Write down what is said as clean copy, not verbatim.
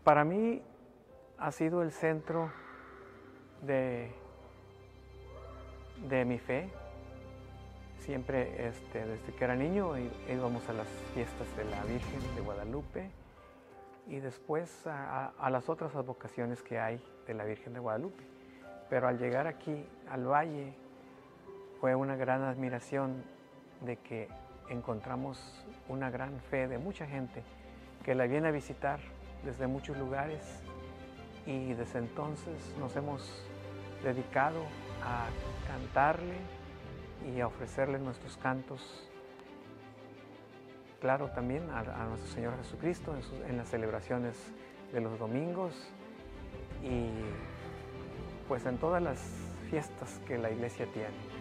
Para mí ha sido el centro de mi fe. Siempre, desde que era niño, íbamos a las fiestas de la Virgen de Guadalupe y después a las otras advocaciones que hay de la Virgen de Guadalupe. Pero al llegar aquí al valle fue una gran admiración de que encontramos una gran fe de mucha gente que la viene a visitar desde muchos lugares, y desde entonces nos hemos dedicado a cantarle y a ofrecerle nuestros cantos, claro, también a nuestro Señor Jesucristo en las celebraciones de los domingos y pues en todas las fiestas que la iglesia tiene.